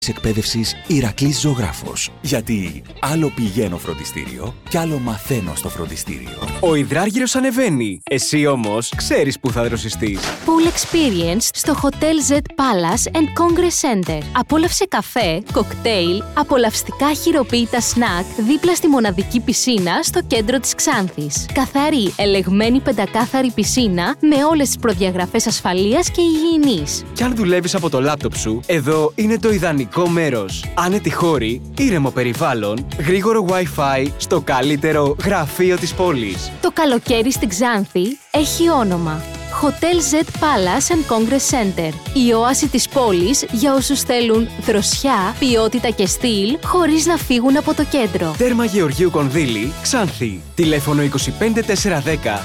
Εκπαίδευσης Ηρακλής Ζωγράφος. Γιατί άλλο πηγαίνω φροντιστήριο κι άλλο μαθαίνω στο φροντιστήριο. Ο υδράργυρος ανεβαίνει. Εσύ όμως ξέρεις που θα δροσιστείς. Pool Experience στο Hotel Z Palace and Congress Center. Απόλαυσε καφέ, κοκτέιλ, απολαυστικά χειροποίητα σνακ δίπλα στη μοναδική πισίνα στο κέντρο της Ξάνθης. Καθαρή, ελεγμένη πεντακάθαρη πισίνα με όλες τις προδιαγραφές ασφαλείας και υγιεινής. Κι αν δουλεύεις από το λάπτοπ σου, εδώ είναι το ιδανικό μέρος. Άνετη χώρη, ήρεμο περιβάλλον, γρήγορο Wi-Fi στο καλύτερο γραφείο της πόλης. Το καλοκαίρι στην Ξάνθη έχει όνομα. Hotel Z Palace and Congress Center. Η όαση της πόλης για όσους θέλουν δροσιά, ποιότητα και στυλ χωρίς να φύγουν από το κέντρο. Τέρμα Γεωργίου Κονδύλη, Ξάνθη. Τηλέφωνο 25 410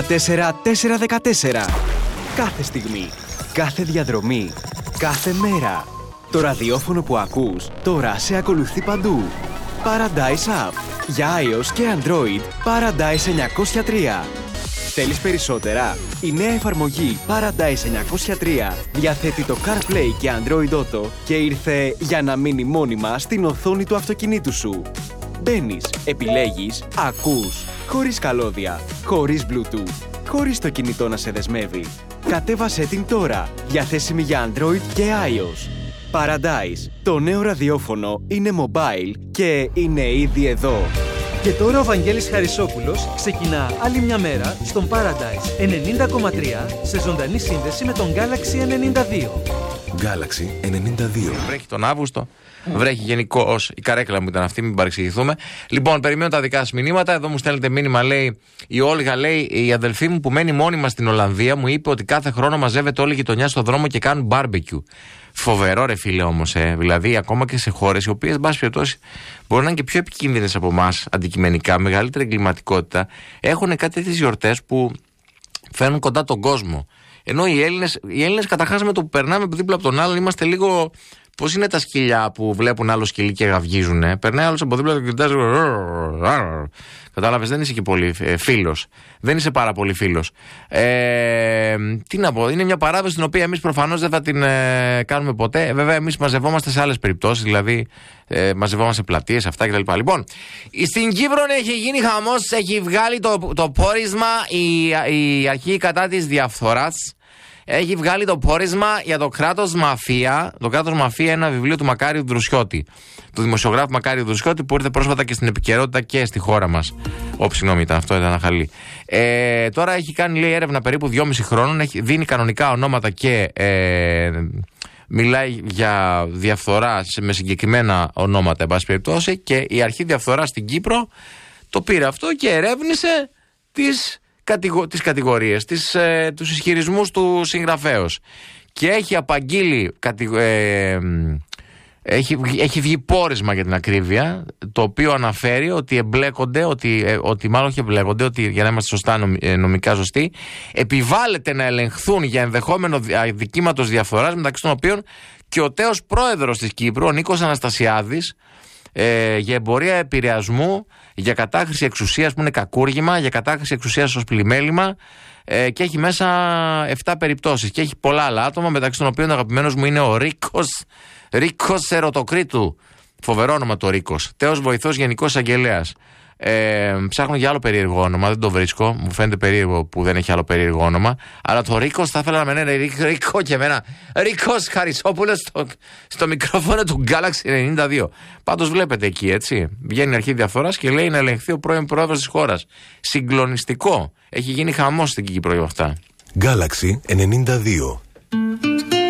64 414. Κάθε στιγμή, κάθε διαδρομή, κάθε μέρα. Το ραδιόφωνο που ακούς τώρα σε ακολουθεί παντού. Paradise App. Για iOS και Android, Paradise 903. Θέλεις περισσότερα? Η νέα εφαρμογή Paradise 903 διαθέτει το CarPlay και Android Auto και ήρθε για να μείνει μόνιμα στην οθόνη του αυτοκινήτου σου. Μπαίνεις, επιλέγεις, ακούς, χωρίς καλώδια, χωρίς Bluetooth, χωρίς το κινητό να σε δεσμεύει. Κατέβασέ την τώρα, διαθέσιμη για Android και iOS. Paradise, το νέο ραδιόφωνο είναι mobile και είναι ήδη εδώ. Και τώρα ο Βαγγέλης Χαρισόπουλος ξεκινά άλλη μια μέρα στον Paradise 90,3 σε ζωντανή σύνδεση με τον Galaxy 92. Galaxy 92. Βρέχει τον Αύγουστο, βρέχει γενικώς. Η καρέκλα μου ήταν αυτή, μην παρεξηγηθούμε. Λοιπόν, περιμένω τα δικά σας μηνύματα. Εδώ μου στέλνετε μήνυμα, λέει η Όλγα, λέει η αδελφή μου που μένει μόνιμα στην Ολλανδία μου είπε ότι κάθε χρόνο μαζεύεται όλη η γειτονιά στο δρόμο και κάνουν barbecue. Φοβερό ρε φίλε όμως, δηλαδή ακόμα και σε χώρες οι οποίες, εν πάση περιπτώσει, μπορεί να είναι και πιο επικίνδυνες από εμάς αντικειμενικά, μεγαλύτερη εγκληματικότητα, έχουν κάτι τέτοιες γιορτές που φέρνουν κοντά τον κόσμο. Ενώ οι Έλληνες καταρχάς με το που περνάμε δίπλα από τον άλλον είμαστε λίγο. Πώς είναι τα σκυλιά που βλέπουν άλλο σκυλί και γαυγίζουνε. Περνάει άλλος από δίπλα και κοιτάζει. Κατάλαβες, δεν είσαι και πολύ φίλος. Δεν είσαι πάρα πολύ φίλος. Τι να πω, είναι μια παράδοση την οποία εμείς προφανώς δεν θα την κάνουμε ποτέ. Βέβαια, εμείς μαζευόμαστε σε άλλες περιπτώσεις, δηλαδή μαζευόμαστε σε πλατείες, αυτά κτλ. Λοιπόν, στην Κύπρο έχει γίνει χαμός, έχει βγάλει το πόρισμα η αρχή κατά της διαφθοράς. Έχει βγάλει το πόρισμα για το κράτος μαφία. Το κράτος μαφία είναι ένα βιβλίο του Μακάριου Δρουσιώτη, του δημοσιογράφου Μακάριου Δρουσιώτη, που ήρθε πρόσφατα και στην επικαιρότητα και στη χώρα μας. Συγγνώμη, ήταν ένα χαλί. Τώρα έχει κάνει, λέει, έρευνα περίπου 2,5 χρόνων. Δίνει κανονικά ονόματα και μιλάει για διαφθορά με συγκεκριμένα ονόματα, εν πάση περιπτώσει. Και η αρχή διαφθορά στην Κύπρο το πήρε αυτό και ερεύνησε τις κατηγορίες, τους ισχυρισμούς του συγγραφέως. Και έχει απαγγείλει, έχει βγει πόρισμα για την ακρίβεια, το οποίο αναφέρει ότι εμπλέκονται, ότι μάλλον όχι εμπλέκονται, ότι για να είμαστε σωστά νομικά σωστοί, επιβάλλεται να ελεγχθούν για ενδεχόμενο αδικήματος διαφθοράς, μεταξύ των οποίων και ο τέος πρόεδρος της Κύπρου, ο Νίκος Αναστασιάδης, για εμπορία επηρεασμού, για κατάχρηση εξουσίας που είναι κακούργημα, για κατάχρηση εξουσίας ως πλημέλημα, και έχει μέσα 7 περιπτώσεις και έχει πολλά άλλα άτομα, μεταξύ των οποίων ο αγαπημένος μου είναι ο Ρίκος Ερωτοκρίτου. Φοβερό όνομα το Ρίκος. Τέος βοηθός γενικός εισαγγελέας. Ψάχνω για άλλο περίεργο όνομα, δεν το βρίσκω. Μου φαίνεται περίεργο που δεν έχει άλλο περίεργο όνομα. Αλλά το Ρίκος θα ήθελα να με λένε Ρίκο και εμένα. Ρίκος Χαρισόπουλος στο μικρόφωνο του Galaxy 92. Πάντως βλέπετε εκεί, έτσι. Βγαίνει η αρχή διαφθοράς και λέει να ελεγχθεί ο πρώην πρόεδρος της χώρας. Συγκλονιστικό. Έχει γίνει χαμός στην Κύπρο για αυτά. Galaxy 92.